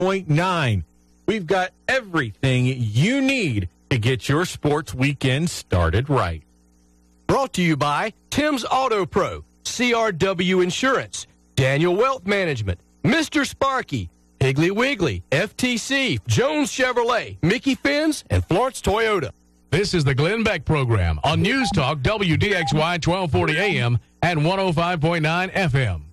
105.9. We've got everything you need to get your sports weekend started right. Brought to you by Tim's Auto Pro, CRW Insurance, Daniel Wealth Management, Mr. Sparky, Piggly Wiggly, FTC, Jones Chevrolet, Mickey Fins, and Florence Toyota. This is the Glenn Beck Program on News Talk WDXY 1240 AM and 105.9 FM.